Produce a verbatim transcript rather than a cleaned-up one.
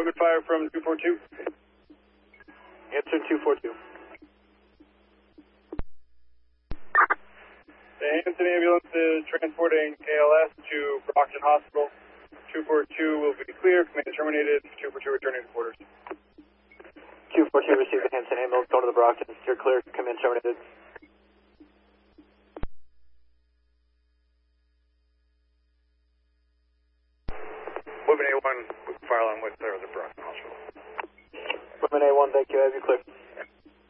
Open fire from two four two. Answer two four two. The Hanson ambulance is transporting A L S to Brockton Hospital. two four two will be clear. Command terminated. two four two returning to quarters. two four two received the Hanson ambulance going to the Brockton. You're clear. Command terminated. Women A one, fire line with clear at the Brockton Hospital. Women A one, thank you. Have you clear?